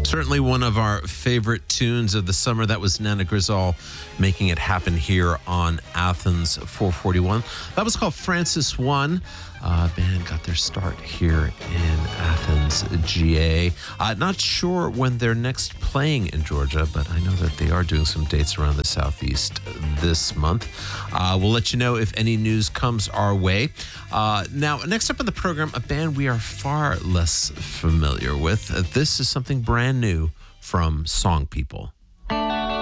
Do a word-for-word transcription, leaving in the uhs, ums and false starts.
Certainly one of our favorite tunes of the summer. That was Nana Grizzle making it happen here on Athens four forty-one. That was called Francis One. Uh, band got their start here in Athens, G A. Uh, not sure when they're next playing in Georgia, but I know that they are doing some dates around the Southeast this month. Uh, we'll let you know if any news comes our way. Uh, now, next up on the program, a band we are far less familiar with. Uh, this is something brand new from Song People.